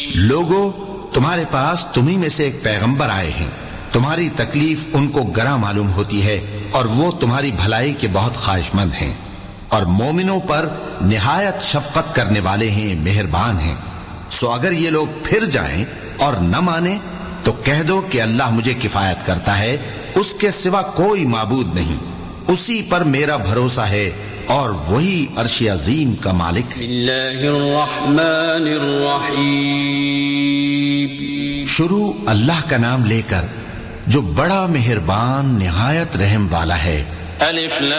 लोगो, तुम्हारे पास तुम्ही में से एक पैगंबर आए हैं। तुम्हारी तकलीफ उनको गरा मालूम होती है और वो तुम्हारी भलाई के बहुत ख्वाहिशमंद हैं और मोमिनों पर निहायत शफकत करने वाले हैं, मेहरबान हैं। सो अगर ये लोग फिर जाएं और न माने तो कह दो कि अल्लाह मुझे किफायत करता है, उसके सिवा कोई माबूद नहीं, उसी पर मेरा भरोसा है और वही अर्श अजीम का मालिक है। शुरू अल्लाह का नाम लेकर जो बड़ा मेहरबान निहायत रहम वाला है।